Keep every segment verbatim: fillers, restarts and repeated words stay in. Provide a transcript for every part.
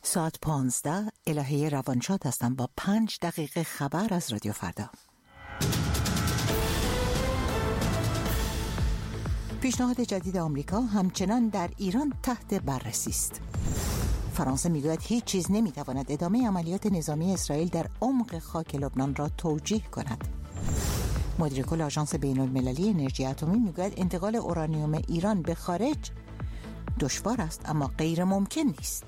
ساعت پانزده الهه روانشاد هستم با پنج دقیقه خبر از رادیو فردا. پیشنهاد جدید آمریکا همچنان در ایران تحت بررسی است. فرانسه میگوید هیچ چیز نمیتواند ادامه عملیات نظامی اسرائیل در عمق خاک لبنان را توجیه کند. مدیر کل آژانس بین المللی انرژی اتمی میگوید انتقال اورانیوم ایران به خارج دشوار است اما غیر ممکن نیست.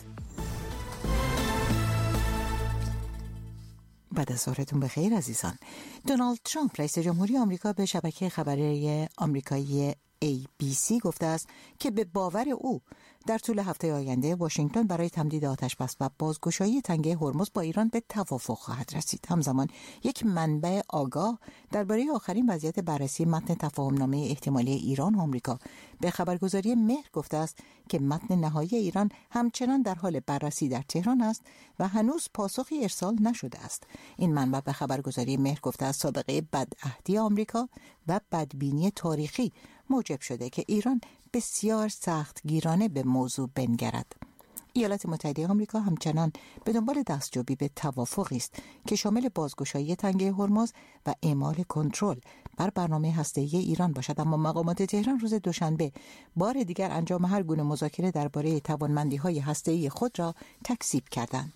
بعد از ظهرتون بخیر عزیزان. دونالد ترامپ رئیس جمهوری آمریکا به شبکه خبری آمریکایی ای بی سی گفته است که به باور او در طول هفته آینده واشنگتن برای تمدید آتش‌بس و بازگشایی تنگه هرمز با ایران به توافق خواهد رسید. همزمان یک منبع آگاه درباره آخرین وضعیت بررسی متن تفاهمنامه احتمالی ایران و آمریکا به خبرگزاری مهر گفته است که متن نهایی ایران همچنان در حال بررسی در تهران است و هنوز پاسخی ارسال نشده است. این منبع به خبرگزاری مهر گفته است سابقه بدعهدی آمریکا و بدبینی تاریخی موجب شده که ایران بسیار سختگیرانه به موضوع بنگرد. ایالات متحده آمریکا همچنان به دنبال دستیابی به توافقی است که شامل بازگشایی تنگه هرمز و اعمال کنترل بر برنامه هسته‌ای ایران باشد، اما مقامات تهران روز دوشنبه بار دیگر انجام هر گونه مذاکره درباره توانمندی‌های هسته‌ای خود را تکذیب کردند.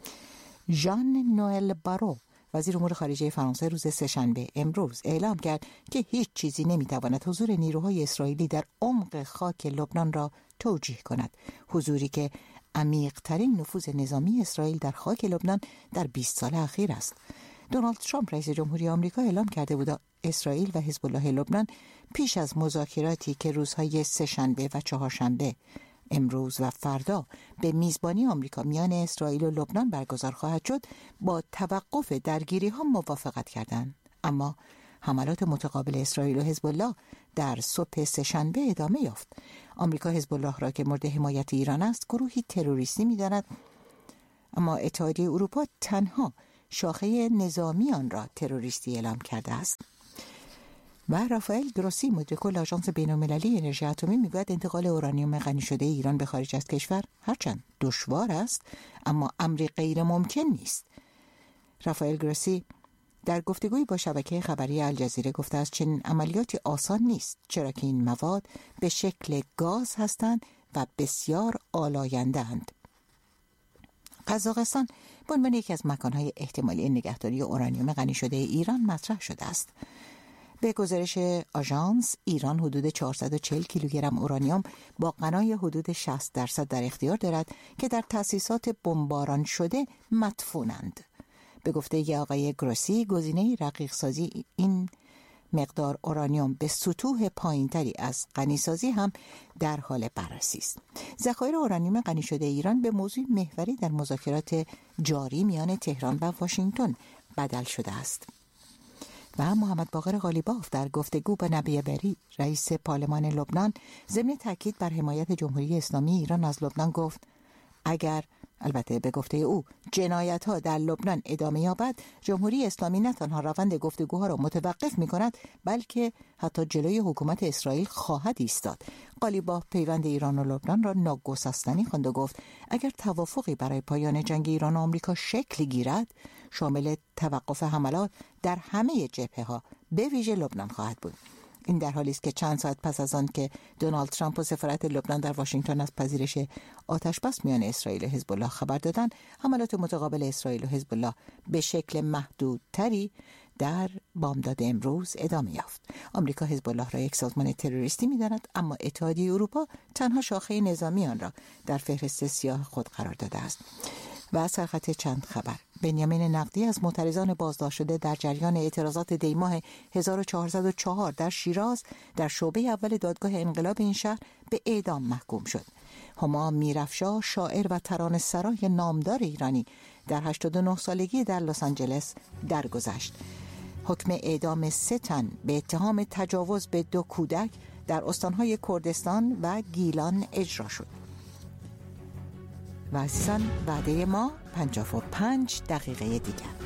ژان نوئل بارو وزیر امور خارجه فرانسه روز سه‌شنبه امروز اعلام کرد که هیچ چیزی نمیتواند حضور نیروهای اسرائیلی در عمق خاک لبنان را توجیه کند، حضوری که عمیق‌ترین نفوذ نظامی اسرائیل در خاک لبنان در بیست سال اخیر است. دونالد ترامپ رئیس جمهوری آمریکا اعلام کرده بود اسرائیل و حزب الله لبنان پیش از مذاکراتی که روزهای سه‌شنبه و چهارشنبه امروز و فردا به میزبانی آمریکا میان اسرائیل و لبنان برگزار خواهد شد با توقف درگیری ها موافقت کردند، اما حملات متقابل اسرائیل و حزب الله در صبح سه‌شنبه ادامه یافت. آمریکا حزب الله را که مورد حمایت ایران است گروهی تروریستی می‌داند، اما اتحادیه اروپا تنها شاخه نظامی آن را تروریستی اعلام کرده است. و رافائل گروسی مدیر کل آژانس بین‌المللی انرژی اتمی میگوید انتقال اورانیوم غنی شده ایران به خارج از کشور هرچند دشوار است اما امری غیر ممکن نیست. رافائل گروسی در گفتگویی با شبکه خبری الجزیره گفته است چنین عملیاتی آسان نیست، چرا که این مواد به شکل گاز هستند و بسیار آلاینده‌اند. قزاقستان به عنوان یکی از مکان‌های احتمالی نگهداری اورانیوم غنی شده ایران مطرح شده است. به گزارش آژانس ایران حدود چهارصد و چهل کیلوگرم اورانیوم با غنای حدود شصت درصد در اختیار دارد که در تأسیسات بمباران شده مدفونند. به گفته ی آقای گروسی گزینه رقیق سازی این مقدار اورانیوم به سطوح پایینتری از غنیسازی هم در حال بررسی است. ذخایر اورانیوم غنی شده ایران به موضوع محوری در مذاکرات جاری میان تهران و واشنگتن بدل شده است. و محمد باقر قالیباف در گفتگو با نبی بری رئیس پارلمان لبنان ضمن تاکید بر حمایت جمهوری اسلامی ایران از لبنان گفت اگر البته به گفته او جنایت‌ها در لبنان ادامه یابد جمهوری اسلامی نه تنها روند گفتگوها را متوقف می‌کند بلکه حتی جلوی حکومت اسرائیل خواهد ایستاد. قالیباف پیوند ایران و لبنان را ناگسستنی خواند و گفت اگر توافقی برای پایان جنگ ایران و آمریکا شکل گیرد شامل توقف حملات در همه جبهه‌ها به ویژه لبنان خواهد بود. این در حالی است که چند ساعت پس از آن که دونالد ترامپ و سفارت لبنان در واشنگتن از پذیرش آتش‌بس میان اسرائیل و حزب الله خبر دادند، حملات متقابل اسرائیل و حزب الله به شکل محدودتری در بامداد امروز ادامه یافت. آمریکا حزب الله را یک سازمان تروریستی می‌داند، اما اتحادیه اروپا تنها شاخه نظامی آن را در فهرست سیاه خود قرار داده است. و سرخط چند خبر. بنیامین نقدی از معترضان بازداشت شده در جریان اعتراضات دیماه هزار و چهارصد و چهار در شیراز در شعبه اول دادگاه انقلاب این شهر به اعدام محکوم شد. هما میرافشاه شاعر و ترانه‌سرای نامدار ایرانی در هشتاد و نه سالگی در لس آنجلس درگذشت. حکم اعدام سه تن به اتهام تجاوز به دو کودک در استانهای کردستان و گیلان اجرا شد. و عزیزان وعده ما پنجاه و پنج دقیقه دیگر.